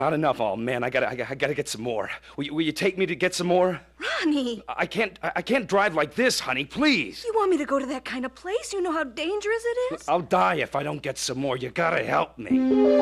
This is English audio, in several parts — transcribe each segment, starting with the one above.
Not enough. Oh, man, I gotta get some more. Will you take me to get some more? Ronnie! I can't drive like this, honey, please. You want me to go to that kind of place? You know how dangerous it is? I'll die if I don't get some more. You gotta help me.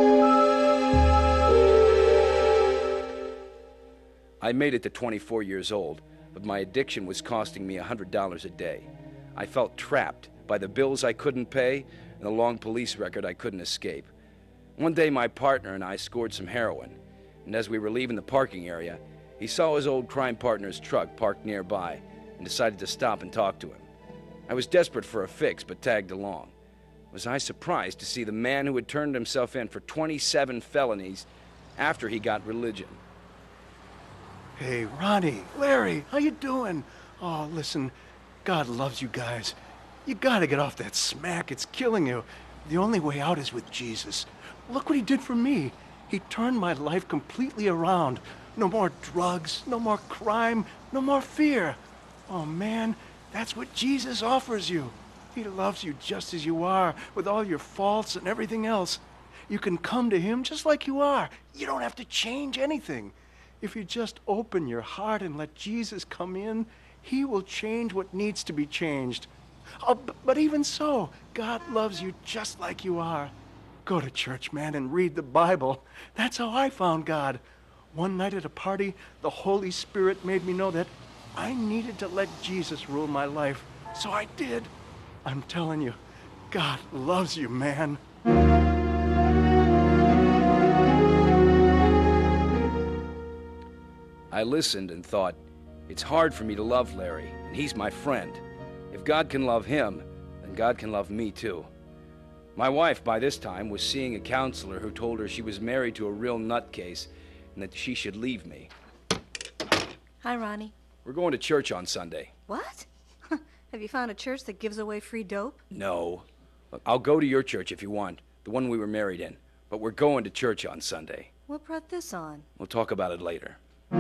I made it to 24 years old, but my addiction was costing me $100 a day. I felt trapped by the bills I couldn't pay and the long police record I couldn't escape. One day, my partner and I scored some heroin, and as we were leaving the parking area, he saw his old crime partner's truck parked nearby and decided to stop and talk to him. I was desperate for a fix, but tagged along. Was I surprised to see the man who had turned himself in for 27 felonies after he got religion? Hey, Ronnie, Larry, how you doing? Oh, listen, God loves you guys. You gotta get off that smack. It's killing you. The only way out is with Jesus. Look what he did for me. He turned my life completely around. No more drugs, no more crime, no more fear. Oh, man, that's what Jesus offers you. He loves you just as you are, with all your faults and everything else. You can come to him just like you are. You don't have to change anything. If you just open your heart and let Jesus come in, he will change what needs to be changed. Oh, but even so, God loves you just like you are. Go to church, man, and read the Bible. That's how I found God. One night at a party, the Holy Spirit made me know that I needed to let Jesus rule my life. So I did. I'm telling you, God loves you, man. I listened and thought, it's hard for me to love Larry, and he's my friend. If God can love him, then God can love me too. My wife, by this time, was seeing a counselor who told her she was married to a real nutcase and that she should leave me. Hi, Ronnie. We're going to church on Sunday. What? Have you found a church that gives away free dope? No. I'll go to your church if you want, the one we were married in. But we're going to church on Sunday. What brought this on? We'll talk about it later.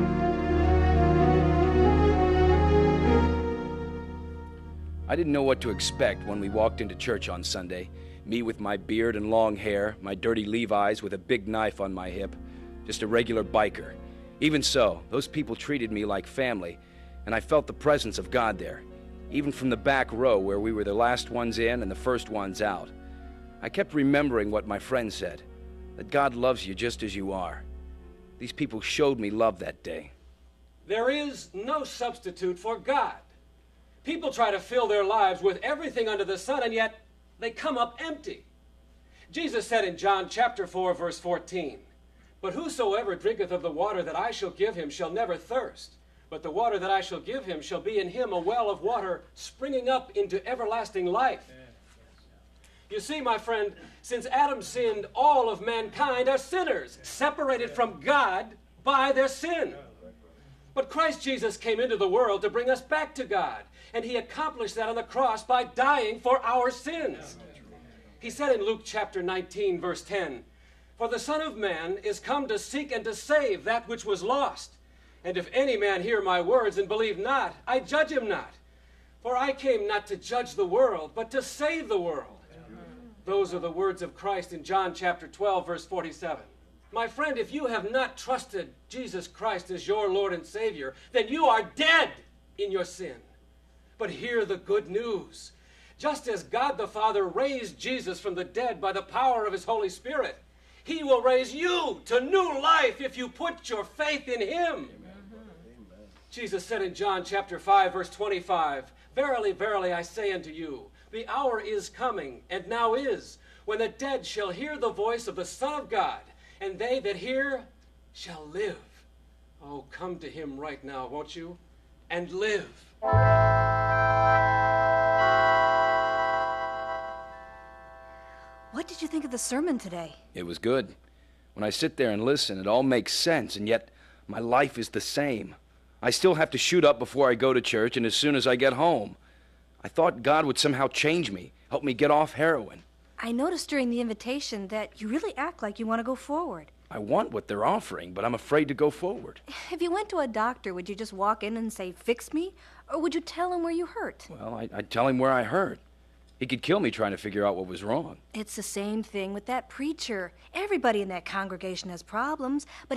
I didn't know what to expect when we walked into church on Sunday. Me with my beard and long hair, my dirty Levi's with a big knife on my hip. Just a regular biker. Even so, those people treated me like family, and I felt the presence of God there. Even from the back row where we were the last ones in and the first ones out. I kept remembering what my friend said, that God loves you just as you are. These people showed me love that day. There is no substitute for God. People try to fill their lives with everything under the sun, and yet they come up empty. Jesus said in John chapter 4, verse 14, "But whosoever drinketh of the water that I shall give him shall never thirst. But the water that I shall give him shall be in him a well of water springing up into everlasting life." You see, my friend, since Adam sinned, all of mankind are sinners, separated from God by their sin. But Christ Jesus came into the world to bring us back to God, and he accomplished that on the cross by dying for our sins. He said in Luke chapter 19, verse 10, "For the Son of Man is come to seek and to save that which was lost. And if any man hear my words and believe not, I judge him not. For I came not to judge the world, but to save the world." Those are the words of Christ in John chapter 12, verse 47. My friend, if you have not trusted Jesus Christ as your Lord and Savior, then you are dead in your sin. But hear the good news. Just as God the Father raised Jesus from the dead by the power of his Holy Spirit, he will raise you to new life if you put your faith in him. Amen. Jesus said in John chapter 5, verse 25, "Verily, verily, I say unto you, the hour is coming, and now is, when the dead shall hear the voice of the Son of God, and they that hear shall live." Oh, come to him right now, won't you? And live. What did you think of the sermon today? It was good. When I sit there and listen, it all makes sense, and yet my life is the same. I still have to shoot up before I go to church and as soon as I get home. I thought God would somehow change me, help me get off heroin. I noticed during the invitation that you really act like you want to go forward. I want what they're offering, but I'm afraid to go forward. If you went to a doctor, would you just walk in and say, "Fix me"? Or would you tell him where you hurt? Well, I'd tell him where I hurt. He could kill me trying to figure out what was wrong. It's the same thing with that preacher. Everybody in that congregation has problems, but